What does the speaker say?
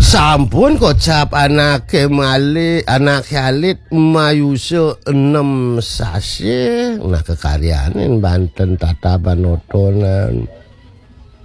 Sampun kocap anake alit mayusa 6 sasi. Nah kekaryane Banten tatapan otonan.